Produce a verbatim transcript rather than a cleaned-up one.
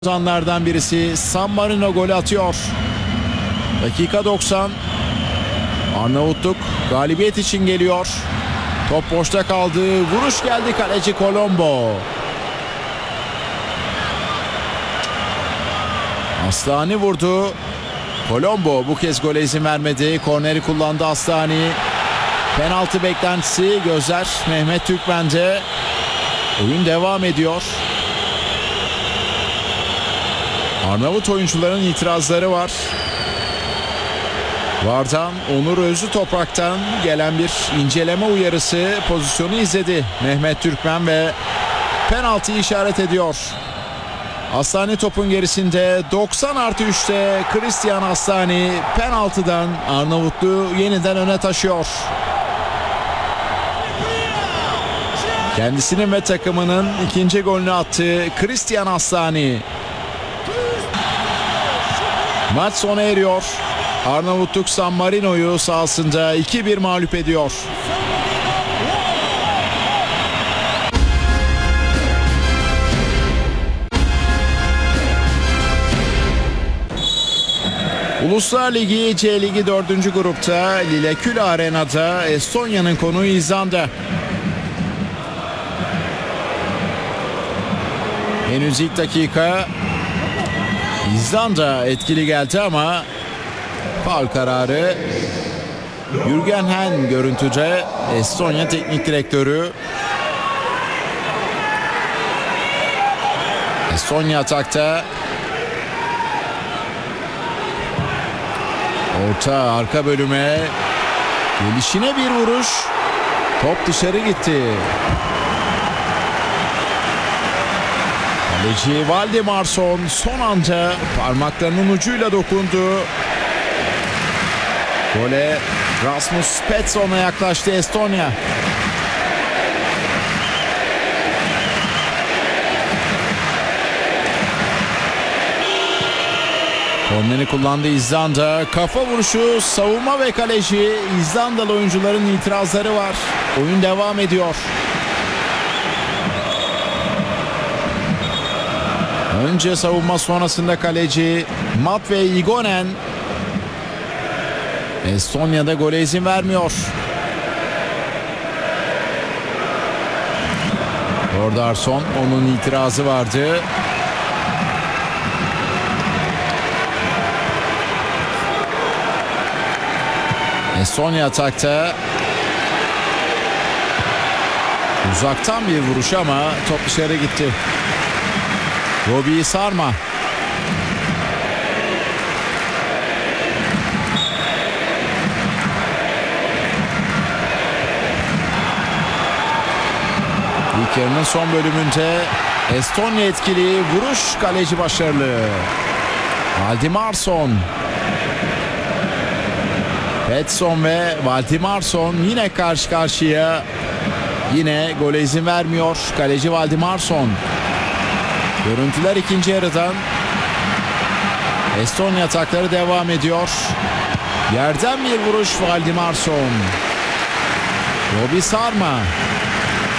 Ozanlardan birisi San Marino golü atıyor. Dakika doksan. Arnavutluk galibiyet için geliyor. Top boşta kaldı. Vuruş geldi, kaleci Colombo. Aslani vurdu. Colombo bu kez gole izin vermedi. Korneri kullandı Aslani. Penaltı beklentisi, gözler Mehmet Türkmen'de. Oyun devam ediyor. Arnavut oyuncuların itirazları var. Vardan Onur Özlü Toprak'tan gelen bir inceleme uyarısı, pozisyonu izledi Mehmet Türkmen ve penaltıyı işaret ediyor. Aslani topun gerisinde, doksan artı üçte Christian Aslani penaltıdan Arnavutluğu yeniden öne taşıyor. Kendisinin ve takımının ikinci golünü attı Christian Aslani. Maç sona eriyor. Arnavutluk San Marino'yu sahasında iki bir mağlup ediyor. Uluslar Ligi C Ligi dördüncü grupta Lilleküla Arena'da Estonya'nın konuğu İzlanda. Henüz ilk dakika İzlanda etkili geldi ama faul kararı. Jürgen Hen görüntüde, Estonya teknik direktörü. Estonya atakta. Orta arka bölüme. Gelişine bir vuruş. Top dışarı gitti. Kaleci Valdimarsson son anda parmaklarının ucuyla dokundu. Gole Rasmus Petsson'a yaklaştı Estonya. Korneri kullandı İzlanda. Kafa vuruşu, savunma ve kaleci. İzlandalı oyuncuların itirazları var. Oyun devam ediyor. Önce savunma, sonrasında kaleci Matvei Igonen. Estonya'da gole izin vermiyor. Ordarson, onun itirazı vardı. Estonya atakta. Uzaktan bir vuruş ama top dışarı gitti. Robi Sarma. İlk yarının son bölümünde Estonya etkili, vuruş kaleci başarılı. Valdimarsson. Pettersson ve Valdimarsson yine karşı karşıya. Yine gole izin vermiyor kaleci Valdimarsson. Görüntüler ikinci yarıdan. Estonya atakları devam ediyor. Yerden bir vuruş Valdimarsson. Robi Sarma.